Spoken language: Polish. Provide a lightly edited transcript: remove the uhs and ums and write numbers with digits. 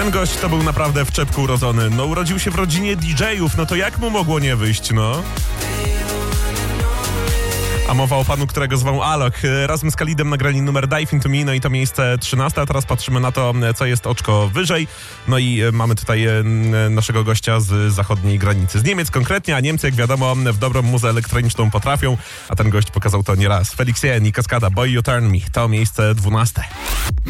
Ten gość to był naprawdę w czepku urodzony. No urodził się w rodzinie DJ-ów, no to jak mu mogło nie wyjść, no? A mowa o panu, którego zwał Alok. Razem z Khalidem nagrali numer Dive Into Me, no i to miejsce 13, a teraz patrzymy na to, co jest oczko wyżej. No i mamy tutaj naszego gościa z zachodniej granicy. Z Niemiec konkretnie, a Niemcy, jak wiadomo, w dobrą muzę elektroniczną potrafią, a ten gość pokazał to nieraz. Felix Jen i Kaskada, Boy You Turn Me, to miejsce 12.